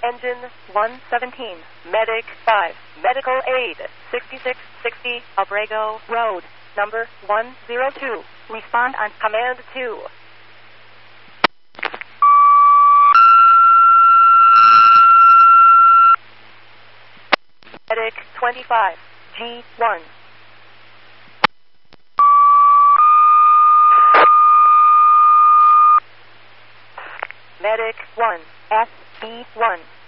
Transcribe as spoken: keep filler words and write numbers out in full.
Engine one seventeen. Medic five. Medical aid sixty-six sixty Abrego Road. Number one zero two. Respond on command two. Medic twenty-five. G one. Medic one. S B one.